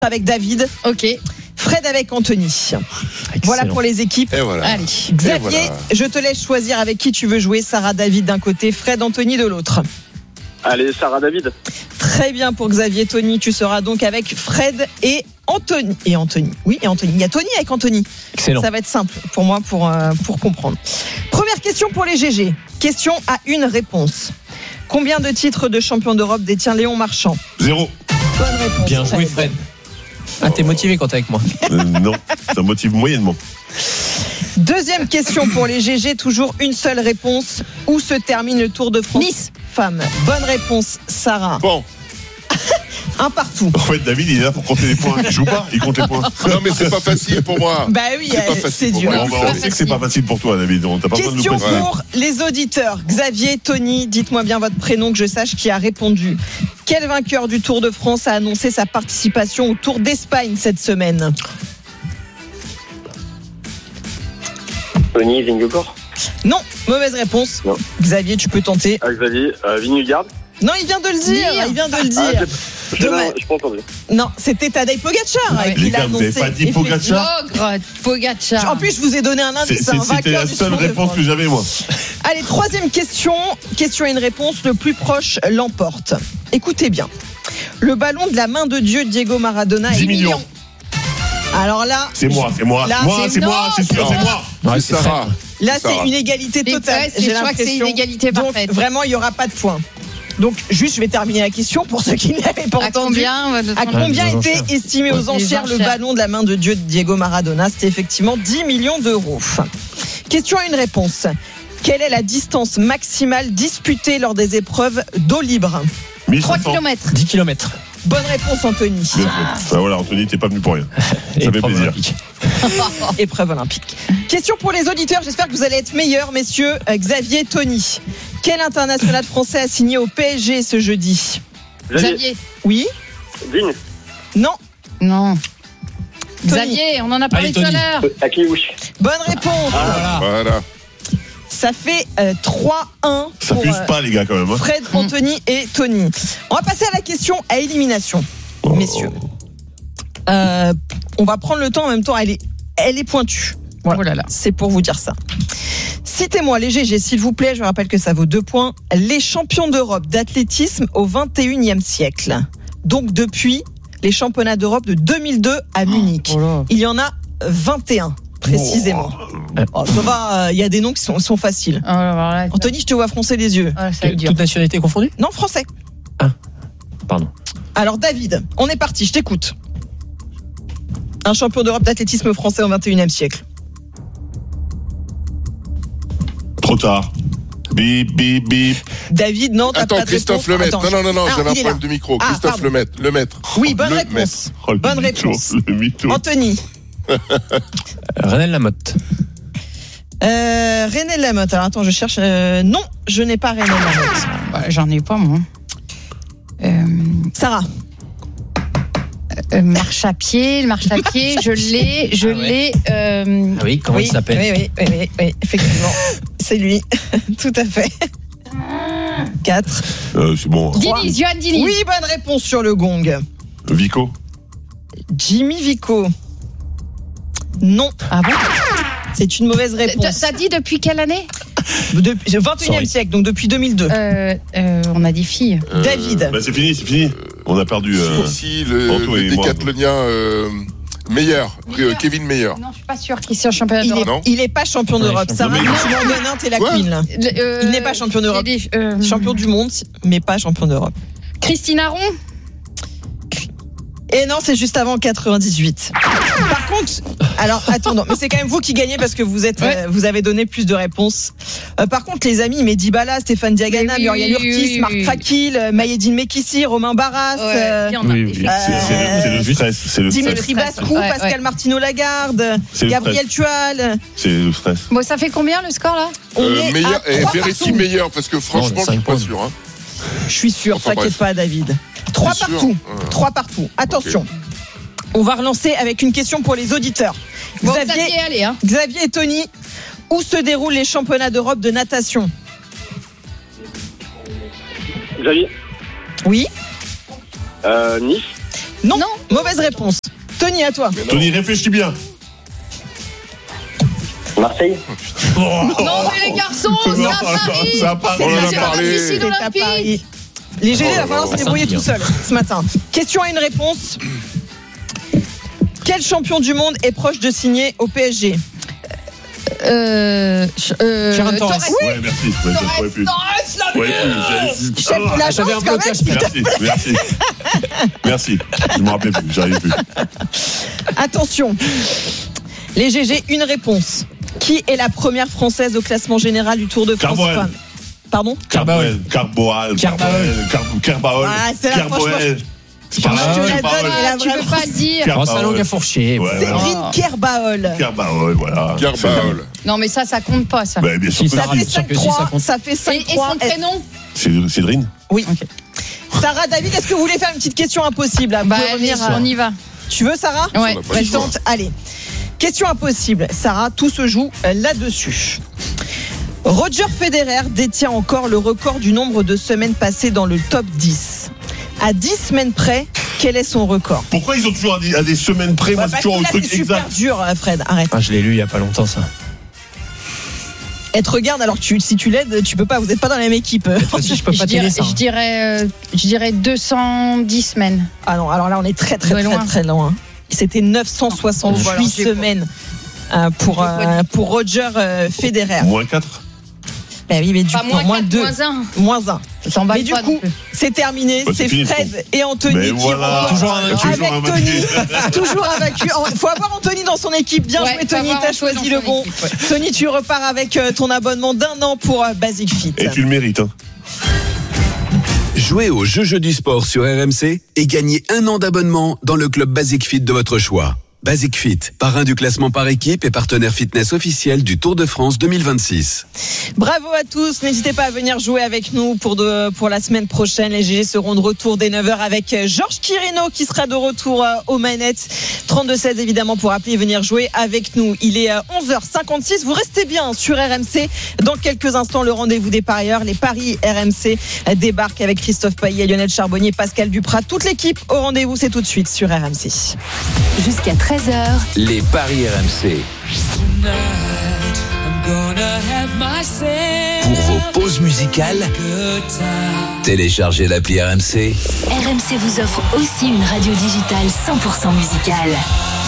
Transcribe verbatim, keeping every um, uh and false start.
avec David. Ok. Fred avec Anthony. Excellent. Voilà pour les équipes. Et voilà. Allez. Xavier, Et voilà. je te laisse choisir avec qui tu veux jouer. Sarah, David d'un côté, Fred, Anthony de l'autre. Allez, Sarah, David. Très bien pour Xavier. Tony, tu seras donc avec Fred et Anthony. Et Anthony, oui, et Anthony. Il y a Tony avec Anthony. Excellent. Ça va être simple pour moi pour, euh, pour comprendre. Première question pour les G G. Question à une réponse. Combien de titres de champion d'Europe détient Léon Marchand? Zéro. Bonne réponse. Bien joué, Fred. Ah, t'es motivé quand t'es avec moi. Euh, non, ça motive moyennement. Deuxième question pour les G G, toujours une seule réponse. Où se termine le Tour de France Nice. Femmes. Bonne réponse, Sarah. Bon. Un partout. En fait, David, il est là pour compter les points. Il joue pas, il compte les points. Non, mais c'est pas facile pour moi. Bah oui, C'est pas euh, facile c'est pour dur. moi. On, va- on sait que c'est pas facile pour toi, David. On t'a pas besoin de nous Question préciser. pour les auditeurs. Xavier, Tony, dites-moi bien votre prénom que je sache qui a répondu. Quel vainqueur du Tour de France a annoncé sa participation au Tour d'Espagne cette semaine? Tony Vingegaard. Non, mauvaise réponse. Non. Xavier, tu peux tenter. Ah, Xavier, euh, Vingegaard. Non, il vient de le dire. Dire. Il vient de le Ah, dire. j'ai- j'ai Dommage. pas- j'ai pas entendu. Non, c'était Tadej Pogacar. Ouais. qui Les l'a gars, vous avez annoncé. pas dit Pogacar? L'ogre, Pogacar. En plus, je vous ai donné un C'est- indice. c'est- un C'était vainqueur la du seule Tour de réponse France. que j'avais, moi. Allez, troisième question. Question et une réponse. Le plus proche l'emporte. Écoutez bien. Le ballon de la main de Dieu, Diego Maradona, est dix millions. Alors là, C'est moi, c'est moi. Là, C'est moi, c'est- c'est moi, non, c'est sûr, c'est c'est moi. Ouais, C'est c'est Sarah. là, Sarah. c'est une égalité C'est- totale. ouais, c'est- J'ai je crois que c'est l'impression. une égalité Donc, parfaite. vraiment, il n'y aura pas de points. Donc, juste, je vais terminer la question pour ceux qui ne l'avaient pas À entendu. combien euh, de- À combien les était enchères. estimé aux Les enchères le enchères. ballon de la main de Dieu de Diego Maradona? C'était effectivement dix millions d'euros. Question à une réponse. Quelle est la distance maximale disputée lors des épreuves d'eau libre? trois mille cinq cents. kilomètres. dix kilomètres. Bonne réponse, Anthony. Bien joué. Ah, voilà, Anthony, t'es pas venu pour rien. Ça fait plaisir. Épreuve olympique. Question pour les auditeurs. J'espère que vous allez être meilleurs, messieurs. Euh, Xavier, Tony. Quel international français a signé au P S G ce jeudi? Xavier. Xavier. Oui? Vigne. Non? Non. Tony. Xavier, on en a parlé Allez, tout à Tony. l'heure. Akiyushi. Bonne réponse. Voilà. Voilà. Ça fait euh, trois un Ça pour puse euh, pas, les gars, quand même. hein. Fred, Anthony et Tony. On va passer à la question à élimination, Oh. messieurs. Euh, on va prendre le temps en même temps. Elle est, elle est pointue. Voilà. Oh là là. C'est pour vous dire ça. Citez-moi les G G, s'il vous plaît. Je rappelle que ça vaut deux points. Les champions d'Europe d'athlétisme au vingt et unième siècle. Donc depuis les championnats d'Europe de deux mille deux à Munich. Oh là. Il y en a vingt et un précisément. Oh, ça va, il y a des noms qui sont, sont faciles. Oh là là. Anthony, je te vois froncer les yeux. Ah, ça va être dur. Toute nationalité confondue? Non, français. Pardon. Alors David, on est parti, je t'écoute. Un champion d'Europe d'athlétisme français au vingt et unième siècle. Trop tard. Bip, bip, bip. David, non, t'as Attends, pas de Christophe réponse. Lemaitre. Attends, Non, non, non, non, Ah, j'avais un il est problème là. de micro. Ah, Christophe pardon. Lemaitre. Lemaitre. Oui, bonne Le réponse. Maître. Oh, le Bonne mytho, réponse. Le mytho. Anthony. Euh, Renel Lamotte. Euh, René Lamotte. Alors attends, je cherche. euh, non, je n'ai pas René Lamotte. Bah, j'en ai pas, moi. Euh, Sarah. euh, marche à pied, marche à pied, je l'ai, je Ah ouais. l'ai. euh, Ah oui, comment oui, il s'appelle? oui, oui, oui, oui, oui, effectivement. C'est lui. Tout à fait. quatre. Euh, c'est bon. Diniz, Johan Diniz. Oui, bonne réponse sur le gong. Vico. Jimmy Vico. Non, Ah bon? c'est une mauvaise réponse. T'as t'as dit depuis quelle année? Depuis vingt et unième Sorry. siècle, donc depuis deux mille deux. euh, euh, On a dit fille. Euh, David. Bah, c'est fini, c'est fini. On a perdu. euh, Si, le, Anto le et moi. décathlonien euh, Meilleur, Meilleur. Kevin Meilleur. Non, je suis pas sûre qu'il soit championnat Il est, d'Europe. non. il est pas champion Ouais, d'Europe. champion Sarah, d'Europe. tu m'en donnes un, t'es la Quoi queen là. Le- euh, Il n'est pas champion d'Europe. il est, euh, Champion du monde, mais pas champion d'Europe. Christine Aron. Et non, c'est juste avant quatre-vingt-dix-huit. Par contre, alors attendons, mais c'est quand même vous qui gagnez parce que vous êtes, Ouais. euh, vous avez donné plus de réponses. Euh, par contre, les amis, Mehdi Bala, Stéphane Diagana, Mais oui, Muriel oui, Urtis, oui, oui, Marc oui. Krakil, euh, Maïeddine Mekissi, Romain Barras, Ouais, euh, il y en a, oui, oui. effectivement. C'est c'est le, c'est le stress. C'est le stress. Dimitri stress, Bascou, ouais, Pascal ouais. Martino Lagarde, C'est le Gabriel Tual. C'est le stress. Bon, ça fait combien le score là? On Euh, est meilleur, à et trois vérifie partout. meilleur, parce que franchement, Non, je suis cinq pas points. sûr. Hein. Je suis sûr, Enfin, t'inquiète bref. pas, David. Trois T'es sûr partout. Ouais. Trois partout. Attention. On va relancer avec une question pour les auditeurs. Bon, Xavier, Xavier, allez, hein. Xavier et Tony, où se déroulent les championnats d'Europe de natation? Xavier. Oui, Euh, Nice. Non. Non. Mauvaise réponse. Tony, à toi. Tony, réfléchis bien. Marseille. Non, mais les garçons, c'est à Paris. C'est à Paris. C'est On en a C'est la parlé. piscine C'est à olympique. Paris. Les G G, il va falloir se débrouiller tout seul ce matin. Question à une réponse. Quel champion du monde est proche de signer au P S G? Euh, euh, Ferran Torres. Ouais, merci. Ouais, je pourrais plus. Torres, la Ouais, plus. Chef de l'agence, J'avais un quand même. blocage. Merci, merci. Merci. Je me rappelais plus, j'arrivais plus. Attention. Les G G, une réponse. Qui est la première française au classement général du Tour de France Carboel. femmes? Pardon? Carboel. Carboel. Carbaol. Carboel. Ah, c'est la Carboel. Je te la donne, elle a Ah, tu vraiment- veux pas le dire. Car- Prends sa langue à fourcher. Ouais, voilà. Séverine Kerbaol. Carbaol, voilà. Kerbaol. Non, mais ça, ça compte pas, ça. Bah, bien sûr. Si, que Ça Sarah, fait bien sûr que si, ça cinq trois. compte. Ça fait Et, cinq et trois. son prénom? C'est Cédrine. Oui. Sarah, David, est-ce que vous voulez faire une petite question impossible là? Vous Bah, pouvez allez, revenir, on y va. Tu veux, Sarah? Ouais. va pas Elle le choix. tente. Allez. Question impossible. Sarah, tout se joue euh, là-dessus. Roger Federer détient encore le record du nombre de semaines passées dans le top dix. À dix semaines près, quel est son record? Pourquoi ils ont toujours à des, à des semaines près? Moi, Bah, c'est parce toujours que un là, truc c'est super exact. dur, euh, Fred. Arrête. Ah, je l'ai lu il y a pas longtemps, ça. Elle te regarde alors que tu, si tu l'aides, tu peux pas. Vous n'êtes pas dans la même équipe. Si je peux Je pas dirais, t'aider ça. je dirais, euh, je dirais deux cent dix semaines. Ah non, alors là, on est très très On est très loin. très loin. C'était neuf cent Oh, soixante-huit voilà, j'ai pas- semaines euh, pour, euh, pour Roger euh, Federer. Moins quatre. Bah oui, mais du Pas coup, moins moins quatre, deux. moins un. Moins un. Ça s'emballe Mais du pas coup, non plus. c'est terminé. Bah, c'est c'est fini, Fred et Anthony Mais qui voilà. remportent Toujours un vaincu. Toujours un avec vaincu. Tony. Toujours un vaincu. Il faut avoir Anthony dans son équipe. Bien Ouais, joué, faut Tony. avoir T'as Antoine choisi dans le son bon. équipe, ouais. Tony, tu repars avec euh, ton abonnement d'un an pour euh, Basic Fit. Et tu le mérites, hein. Jouez au jeu jeu du sport sur R M C et gagnez un an d'abonnement dans le club Basic Fit de votre choix. Basic Fit, parrain du classement par équipe et partenaire fitness officiel du Tour de France deux mille vingt-six. Bravo à tous. N'hésitez pas à venir jouer avec nous pour, de, pour la semaine prochaine. Les G G seront de retour dès neuf heures avec Georges Quirino qui sera de retour euh, aux manettes. trente-deux seize évidemment pour appeler et venir jouer avec nous. Il est euh, onze heures cinquante-six. Vous restez bien sur R M C. Dans quelques instants, le rendez-vous des parieurs. Les paris R M C euh, débarquent avec Christophe Payet, Lionel Charbonnier, Pascal Duprat. Toute l'équipe au rendez-vous, c'est tout de suite sur R M C. Jusqu'à treize heures, Les paris R M C. Pour vos pauses musicales, téléchargez l'appli R M C. R M C vous offre aussi une radio digitale cent pour cent musicale.